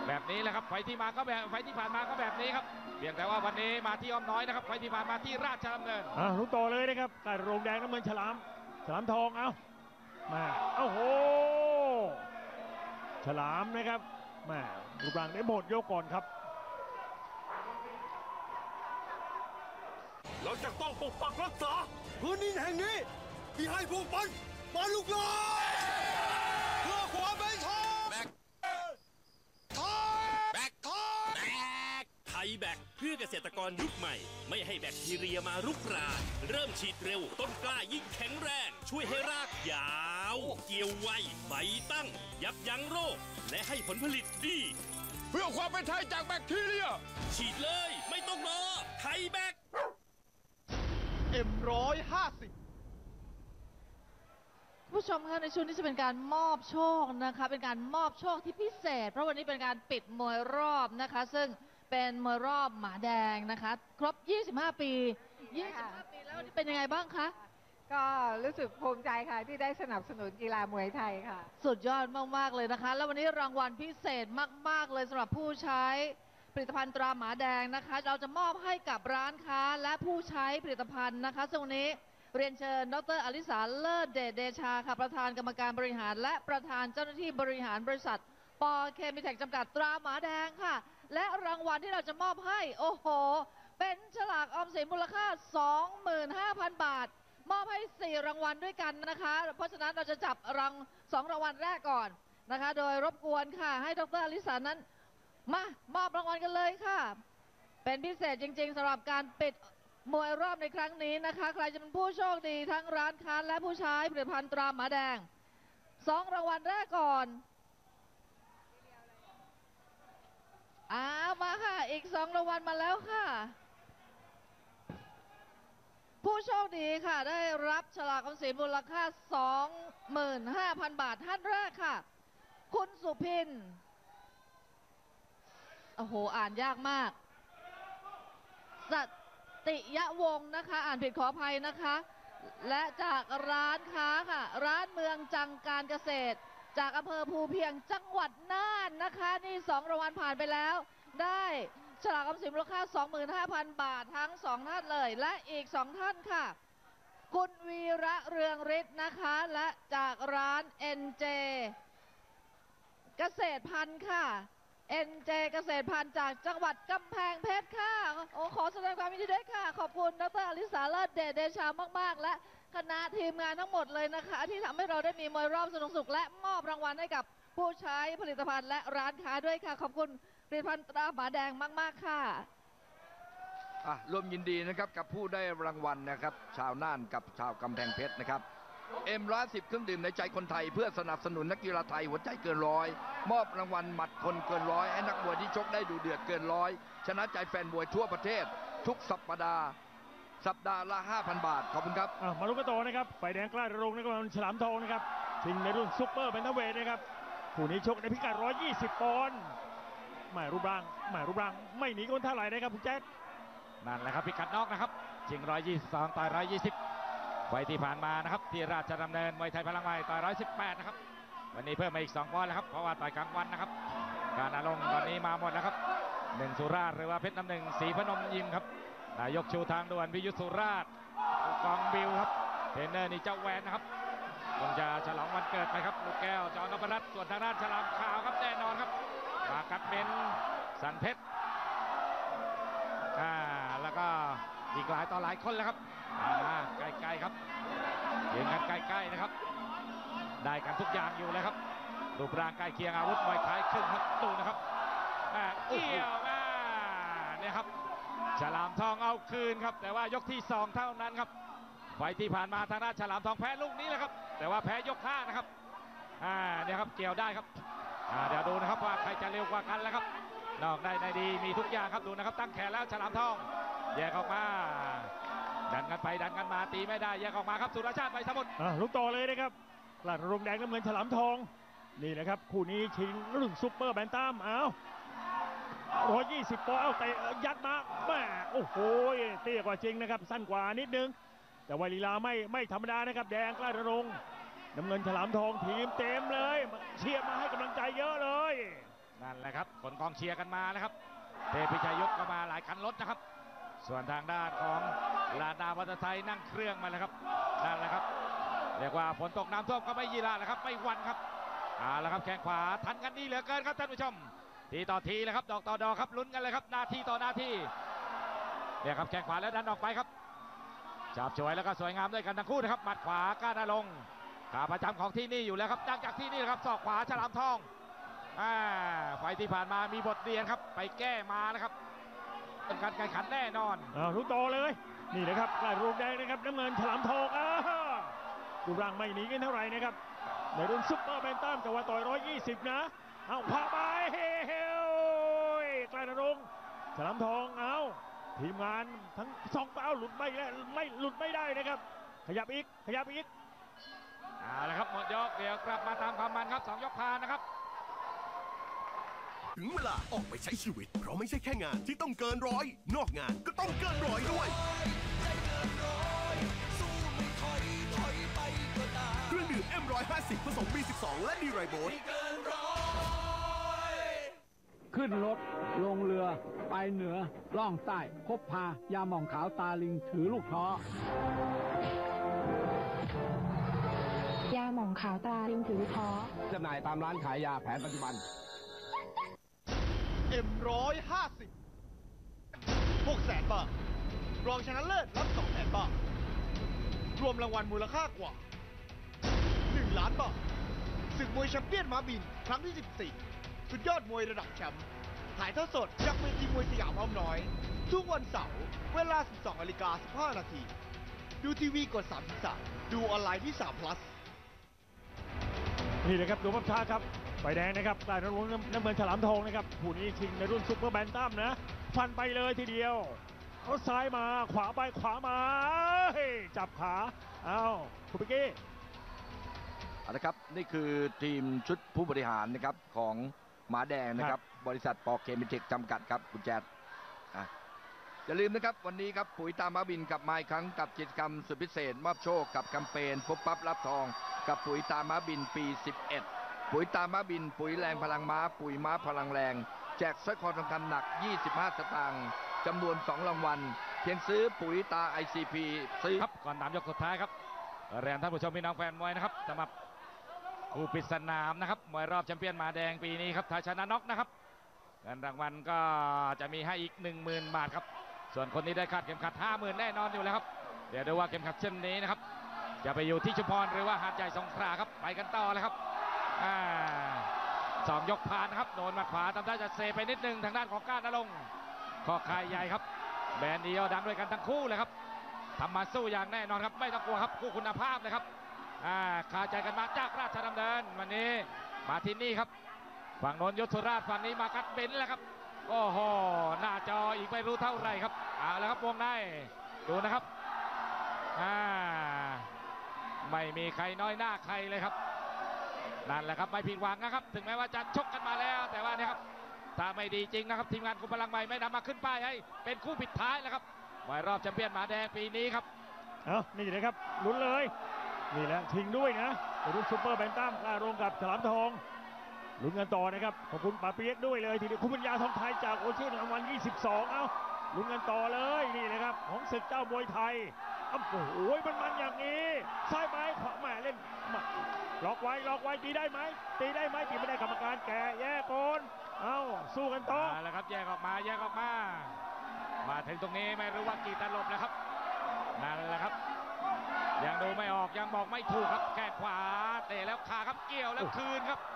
แบบนี้แหละครับไฟที่มาก็แบบไฟที่ผ่านมาก็แบบนี้ครับเพียงแต่ว่าวันนี้มาที่อ้อมน้อยนะครับไฟที่ผ่านมาที่ราชดำเนินลุกต่อเลยนะครับการโรงแดงน้ำเงินฉลามทองมาโอ้โหฉลามนะครับมารูปร่างได้หมดยกก่อนครับเราจะต้องปกปักรักษาพื้นดินแห่งนี้ที่ให้พวกมันมาลุกลามเพื่อความเป็นธรรมแบกไทยแบกเพื่อเกษตรกรยุคใหม่ไม่ให้แบคทีเรียมารุกรานเริ่มฉีดเร็วต้นกล้ายิ่งแข็งแรงช่วยให้รากยาวเกี่ยวไวใบตั้งยับยั้งโรคและให้ผลผลิตดีเพื่อความเป็นไทยจากแบคทีเรียฉีดเลยไม่ต้องรอไทยแบก M150 ผู้ชมคะในช่วงนี้จะเป็นการมอบโชคนะคะเป็นการมอบโชคที่พิเศษเพราะวันนี้เป็นการปิดมวยรอบนะคะซึ่งเป็นมวยรอบหมาแดงนะคะครบ25 ปีแล้วนี่เป็นยังไงบ้างคะก็รู้สึกภูมิใจค่ะที่ได้สนับสนุนกีฬามวยไทยค่ะสุดยอดมากๆเลยนะคะแล้ววันนี้รางวัลพิเศษมากๆเลยสำหรับผู้ใช้ผลิตภัณฑ์ตราหมาแดงนะคะเราจะมอบให้กับร้านค้าและผู้ใช้ผลิตภัณฑ์นะคะซึ่งวันนี้เรียนเชิญดร.อลิสาเลิศเดชเดชาค่ะประธานกรรมการบริหารและประธานเจ้าหน้าที่บริหารบริษัทปเคมีเทคจำกัดตราหมาแดงค่ะและรางวัลที่เราจะมอบให้โอ้โหเป็นฉลากออมสินมูลค่า 25,000 บาทมอบให้4รางวัลด้วยกันนะคะเพราะฉะนั้นเราจะจับ2รางวัลแรกก่อนนะคะโดยรบกวนค่ะให้ดร.อลิสานั้นมามอบรางวัลกันเลยค่ะเป็นพิเศษจริงๆสำหรับการปิดมวยรอบในครั้งนี้นะคะใครจะเป็นผู้โชคดีทั้งร้านค้าและผู้ใช้ผลิตภัณฑ์ตราหมาแดง2รางวัลแรกก่อนมาค่ะอีก2รางวัลมาแล้วค่ะผู้โชคดีค่ะได้รับฉลากออมสินมูลค่า 25,000 บาทท่านแรกค่ะคุณสุพินโอ้โหอ่านยากมากสัติยวงศ์นะคะอ่านผิดขออภัยนะคะและจากร้านค้าค่ะร้านเมืองจังการเกษตรจากอำเภอภูเพียงจังหวัดน่านนะคะนี่2รางวัลผ่านไปแล้วได้ฉลากออมสินมูลค่า 25,000 บาททั้ง2ท่านเลยและอีก2ท่านค่ะคุณวีระเรืองฤทธิ์นะคะและจากร้าน NJ เกษตรพันธุ์ค่ะ NJ เกษตรพันธุ์จากจังหวัดกำแพงเพชรค่ะขอแสดงความยินดีด้วยค่ะขอบคุณดร.อลิสาเลิศเดชเดชามากๆและคณะทีมงานทั้งหมดเลยนะคะที่ทำให้เราได้มีมวยรอบสนุกๆและมอบรางวัลให้กับผู้ใช้ผลิตภัณฑ์และร้านค้าด้วยค่ะขอบคุณผลิตภัณฑ์ตราหมาแดงมากๆค่ะร่วมยินดีนะครับกับผู้ได้รางวัลนะครับชาวน่านกับชาวกำแพงเพชรนะครับM110เครื่องดื่มในใจคนไทยเพื่อสนับสนุนนักกีฬาไทยหัวใจเกินร้อยมอบรางวัลหมัดคนเกินร้อยให้นักมวยที่ชกได้ดูเดือดเกินร้อยชนะใจแฟนมวยทั่วประเทศทุกสัปดาห์ละ 5,000 บาทขอบคุณครับมาลุ้นกันต่อนะครับฝ่ายแดงกล้าโรงนะครับฉลามทองนะครับชิงในรุ่นซุปเปอร์แบนเทเวทนะครับคู่นี้ชกในพิกัด120 ปอนด์หมายรูปร่างไม่หนีคนเท่าไหร่นะครับคุณแจ็คนั่นแหละครับพิกัดนอกนะครับชิง122ต่อย120ไฟที่ผ่านมานะครับที่ราชดำเนินมวยไทยพลังใหม่ต่อย118นะครับวันนี้เพิ่มมาอีก2ปอนด์แล้วครับเพราะว่าต่อยกลางวันนะครับการอารมณ์ตอนนี้มาหมดแล้วครับ1สุราษฎร์หรือว่าเพชรน้ำหนึ่งศรีพนมยิมครับนายกชูทางด่วนพิยุทธสุราษฎร์กองบิวครับเทรนเนอร์นี่เจ้าแวนนะครับคงจะฉลองวันเกิดไปครับลูกแก้วจอนพรัตน์ส่วนทางด้านฉลามขาวครับแน่นอนครับมากัดเป็นสันเพชรแล้วก็อีกหลายต่อหลายคนแล้วครับใกล้ๆครับยืนกันใกล้ๆนะครับได้กันทุกอย่างอยู่เลยครับรูปร่างใกล้เคียงอาวุธมวยคล้ายคลึงครับดูนะครับเกี่ยวเนี่ยครับฉลามทองเอาคืนครับแต่ว่ายกที่2เท่านั้นครับไฟที่ผ่านมาทางด้านฉลามทองแพ้ลูกนี้แหละครับแต่ว่าแพ้ยก5นะครับเนี่ยครับเกี่ยวได้ครับเดี๋ยวดูนะครับว่าใครจะเร็วกว่ากันแล้วครับนอกได้ในดีมีทุกอย่างครับดูนะครับตั้งแขนแล้วฉลามทองแยกออกมาดันกันไปดันกันมาตีไม่ได้แยกออกมาครับสุรชาติไปสมุทรลุกต่อเลยนะครับกลั่นรงแดงน้ำเงินฉลามทองนี่แหละครับคู่นี้ชิงรุ่นซุปเปอร์แบนตัม120 ปอนด์แต่ยัดมาแม่โอ้โหเตี้ยกว่าจริงนะครับสั้นกว่านิดนึงแต่ว่าลีลาไม่ธรรมดานะครับแดงกล้าระรงน้ำเงินฉลามทองทีมเต็มเลยเชียร์มาให้กำลังใจเยอะเลยนั่นแหละครับขนกองเชียร์กันมานะครับเทพิชัยยุทธก็มาหลายคันรถนะครับส่วนทางด้านของลาดามอเตอร์ไซค์นั่งเครื่องมาแล้วครับนั่นแหละครับเรียกว่าฝนตกน้ำท่วมก็ไม่ยีราแล้วครับไม่หวันครับเอาละครับแข้งขวาทันกันดีเหลือเกินครับท่านผู้ชมทีต่อทีเลยครับดอกต่อดอกครับลุ้นกันเลยครับนาทีต่อนาทีเนี่ยครับแข้งขวาแล้วดันออกไปครับจับฉวยแล้วก็สวยงามด้วยกันทั้งคู่นะครับหมัดขวาก้านลงขาประจำของที่นี่อยู่แล้วครับดังจากที่นี่ครับศอกขวาฉลามทองไฟที่ผ่านมามีบทเรียนครับไปแก้มานะครับเป็นการแข่งขันแน่นอนลูกโตเลยนี่นะครับกลายรูปแดงนะครับน้ำเงินฉลามทองรูปร่างไม่หนีกันเท่าไหร่นะครับในรุ่นซุปเปอร์แบนตัมแต่ว่าต่อย120นะเอาพาไปเฮ้ยกลายรงฉลามทองเอาทีมงานทั้งสองเป้าหลุดไม่แล้วไม่หลุดไม่ได้นะครับขยับอีกเอาละครับหมดยกเดี๋ยวกลับมาตามความมันครับ2 ยกผ่านนะครับถึงเวลาออกไปใช้ชีวิตเพราะไม่ใช่แค่งานที่ต้องเกินร้อยนอกงานก็ต้องเกินร้อยด้วยเครื่องดื่ม M150 ผสม B12 และดีไรโบสขึ้นรถลงเรือไปเหนือล่องใต้พบพายาหม่องขาวตาลิงถือลูกท้อยาหม่องขาวตาลิงถือลูกท้อจำหน่ายตามร้านขายยาแผนปัจจุบัน M150 600,000 บาทรองชนะเลิศรับ 200,000 บาทรวมรางวัลมูลค่ากว่า1 ล้านบาทศึกมวยแชมเปี้ยนม้าบินครั้งที่ 14 สุดยอดมวยระดับแชมป์ถ่ายทอดสดจากเวทีมวยสยามอ้อมน้อยทุกวันเสาร์เวลา 12:15 นาทีดูทีวีกด33ดูออนไลน์ที่3 plus นี่เลยครับดูภาพช้าครับไฟแดงนะครับกลายเป็นน้ำเงินฉลามทองนะครับผู้นี้ชิงในรุ่นซุปเปอร์แบนตัมนะฟันไปเลยทีเดียวเขาซ้ายมาขวาไปขวามาจับขาคุณปิกกี้เอาละครับนี่คือทีมชุดผู้บริหารนะครับของหมาแดงนะครับบริษัทปอเคมิเทคจำกัดครับคุณแจ๊ดอย่าลืมนะครับวันนี้ครับปุ๋ยตาม้าบินกลับมาอีกครั้งกับกิจกรรมสุดพิเศษมอบโชคกับแคมเปญพบปั๊บรับทองกับปุ๋ยตาม้าบินปี 11ปุ๋ยตาม้าบินปุ๋ยแรงพลังม้าปุ๋ยม้าพลังแรงแจกสร้อยคอทองคำหนัก25 สตางค์จำนวน2 รางวัลเพียงซื้อปุ๋ยตา ICP ซื้อครับก่อน3 ยกสุดท้ายครับเรียนท่านผู้ชมพี่น้องแฟนมวยนะครับสำหรับคู่ปิดสนามนะครับมวยรอบแชมเปี้ยนมาแดงปีนี้ครับถ้าชนะน็อกนะครับเงินรางวัลก็จะมีให้อีก 10,000 บาทครับส่วนคนนี้ได้คาดเข็มขัด 50,000 แน่นอนอยู่แล้วครับเดี๋ยวดูว่าเข็มขัดเช่นนี้นะครับจะไปอยู่ที่ชุมพรหรือว่าหาดใหญ่สงขลาครับไปกันต่อเลยครับ2 ยกผ่านนะครับโดนหมัดขวาทำท่าจะเซไปนิดนึงทางด้านของก้านนรงค์ข้อคายใหญ่ครับแบรนด์เดียวดังด้วยกันทั้งคู่เลยครับทำมาสู้อย่างแน่นอนครับไม่ต้องกลัวครับคู่คุณภาพเลยครับคาใจกันมาจากราชดำเนินวันนี้มาที่นี่ครับฝั่งโน้นยศสุราชฝั่งนี้มากัดเบนซ์แล้วครับโอ้โหหน้าจออีกไม่รู้เท่าไหร่ครับเอาแล้วครับวงในดูนะครับไม่มีใครน้อยหน้าใครเลยครับนั่นแหละครับไม่ผิดหวังนะครับถึงแม้ว่าจะชกกันมาแล้วแต่ว่าเนี่ยครับถ้าไม่ดีจริงนะครับทีมงานกุมพลังใหม่ไม่นำมาขึ้นป้ายให้เป็นคู่ปิดท้ายแล้วครับมวยรอบแชมเปี้ยนหมาแดงปีนี้ครับนี่เลยครับลุ้นเลยนี่แหละชิงด้วยนะรุ่นซุปเปอร์แบนตัมกล้ารงกับฉลามทองลุ้นกันต่อนะครับขอบคุณป๋าเปี๊ยกด้วยเลยทีเดียวคุณปัญญาทองไทยจากโอเชียนรางวัล22ลุ้นกันต่อเลยนี่เลยครับของศึกเจ้ามวยไทยโอ้โหมันอย่างนี้ซ้ายไปขวาแม่เล่นล็อกไว้ตีได้ไหมตีไม่ได้กรรมการแก่แย่ก่อนสู้กันต่อแล้วครับแยกออกมามาถึงตรงนี้ไม่รู้ว่ากี่ตลบแล้วครับนั่นแหละครับยังดูไม่ออกยังบอกไม่ถูกครับแข้งขวาเตะแล้วขาครับเกี่ยวแล้วคืนครับ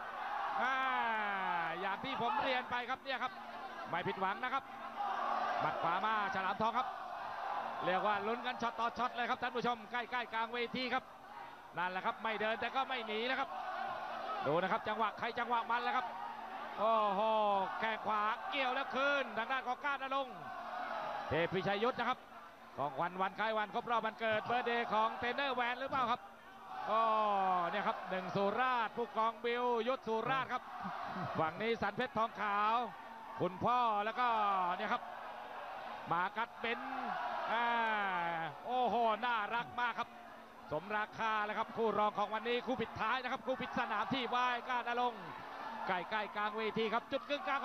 อย่างที่ผมเรียนไปครับเนี่ยครับไม่ผิดหวังนะครับหมัดขวามาฉลามทองครับเรียกว่าลุ้นกันช็อตต่อช็อตเลยครับท่านผู้ชมใกล้ๆกลางเวทีครับนั่นแหละครับไม่เดินแต่ก็ไม่หนีนะครับดูนะครับจังหวะใครจังหวะมันแล้วครับโอ้โหแข้งขวาเกี่ยวแล้วคืนทางด้านของก้านนรงค์เทพิชัยยุทธนะครับของวันคล้ายวันครบรอบวันเกิดเบอร์เดย์ของเทรนเนอร์แวนหรือเปล่าครับก็เนี่ยครับ1 สุราษฎร์ผู้กองบิวยุทธสุราษฎร์ครับฝั่งนี้สันเพชรทองขาวคุณพ่อแล้วก็เนี่ยครับมากัดเบนโอ้โหน่ารักมากครับสมราคาแล้วครับคู่รองของวันนี้คู่ปิดท้ายนะครับคู่ปิดสนามที่วายก้านนรงค์ใกล้ๆกลางเวทีครับจุดกึ่งกลาง